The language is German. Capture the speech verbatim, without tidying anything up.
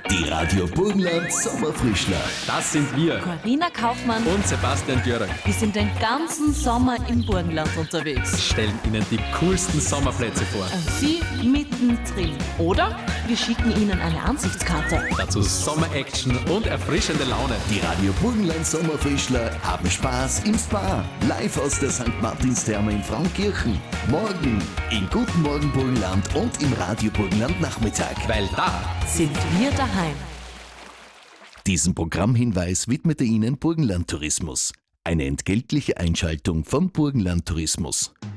Die Radio Burgenland Sommerfrischler. Das sind wir. Carina Kaufmann Und Sebastian Dürrer. Wir sind den ganzen Sommer im Burgenland unterwegs. Stellen Ihnen die coolsten Sommerplätze vor. Und Sie mittendrin. Oder wir schicken Ihnen eine Ansichtskarte. Dazu Sommer-Action und erfrischende Laune. Die Radio Burgenland Sommerfrischler haben Spaß im Spa. Live aus der Sankt Martinstherme in Frauenkirchen. Morgen in Guten Morgen Burgenland und im Radio Burgenland Nachmittag. Weil da Sind wir daheim. Diesen Programmhinweis widmete Ihnen Burgenland Tourismus. Eine entgeltliche Einschaltung vom Burgenland Tourismus.